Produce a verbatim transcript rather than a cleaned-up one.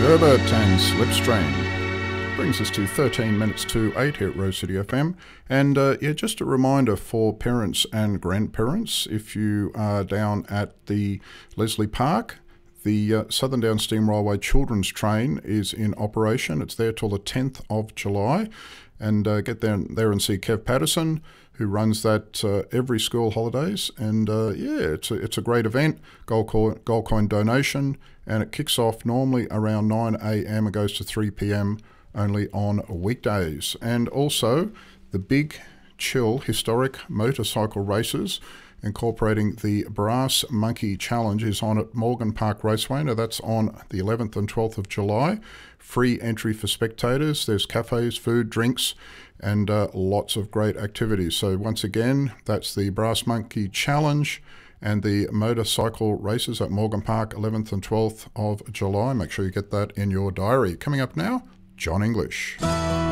Sherbet and Slipstream. Brings us to thirteen minutes to eight here at Rose City F M. And uh, yeah, just a reminder for parents and grandparents, if you are down at the Leslie Park, the uh, Southern Down Steam Railway Children's Train is in operation. It's there till the tenth of July. And uh, get there, there and see Kev Patterson, who runs that uh, every school holidays. And uh, yeah, it's a, it's a great event, gold coin, gold coin donation, and it kicks off normally around nine a m and goes to three p m only on weekdays. And also the Big Chill Historic Motorcycle Races, incorporating the Brass Monkey Challenge, is on at Morgan Park Raceway. Now that's on the eleventh and twelfth of July. Free entry for spectators. There's cafes, food, drinks, and uh, lots of great activities. So once again, that's the Brass Monkey Challenge and the motorcycle races at Morgan Park, eleventh and twelfth of July. Make sure you get that in your diary. Coming up now, John English.